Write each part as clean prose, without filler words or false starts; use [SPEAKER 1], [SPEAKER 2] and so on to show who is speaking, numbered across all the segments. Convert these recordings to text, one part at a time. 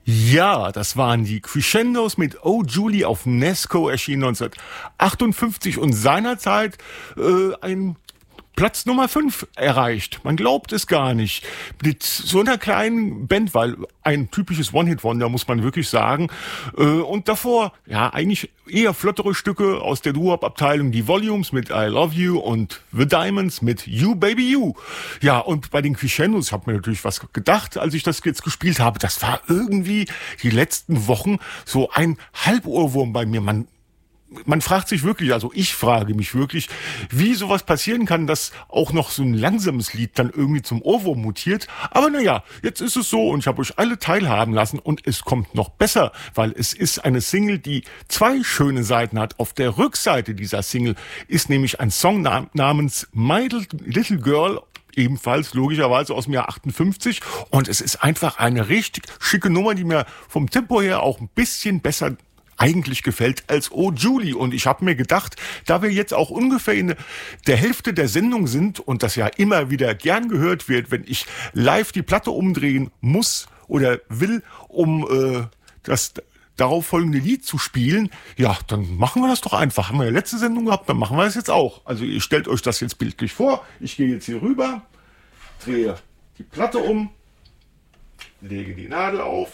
[SPEAKER 1] Ja, das waren die Crescendos mit Oh Julie auf Nesco, erschienen 1958 und seinerzeit ein Platz Nummer 5 erreicht. Man glaubt es gar nicht. Mit so einer kleinen Band, weil ein typisches One-Hit-Wonder, muss man wirklich sagen. Und davor, ja, eigentlich eher flottere Stücke aus der Doo-Wop-Abteilung, die Volumes mit I Love You und The Diamonds mit You Baby You. Ja, und bei den Crescendos, ich habe mir natürlich was gedacht, als ich das jetzt gespielt habe, das war irgendwie die letzten Wochen so ein Halbohrwurm bei mir. Man fragt sich wirklich, also ich frage mich wirklich, wie sowas passieren kann, dass auch noch so ein langsames Lied dann irgendwie zum Ohrwurm mutiert. Aber naja, jetzt ist es so und ich habe euch alle teilhaben lassen und es kommt noch besser, weil es ist eine Single, die zwei schöne Seiten hat. Auf der Rückseite dieser Single ist nämlich ein Song namens My Little Girl, ebenfalls logischerweise aus dem Jahr 58. Und es ist einfach eine richtig schicke Nummer, die mir vom Tempo her auch ein bisschen besser eigentlich gefällt als Oh Julie. Und ich habe mir gedacht, da wir jetzt auch ungefähr in der Hälfte der Sendung sind und das ja immer wieder gern gehört wird, wenn ich live die Platte umdrehen muss oder will, um das darauf folgende Lied zu spielen, ja, dann machen wir das doch einfach. Haben wir ja letzte Sendung gehabt, dann machen wir es jetzt auch. Also ihr stellt euch das jetzt bildlich vor. Ich gehe jetzt hier rüber, drehe die Platte um, lege die Nadel auf.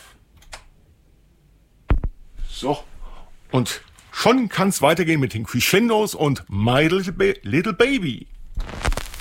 [SPEAKER 1] So. Und schon kann es weitergehen mit den Crescendos und My Little Baby.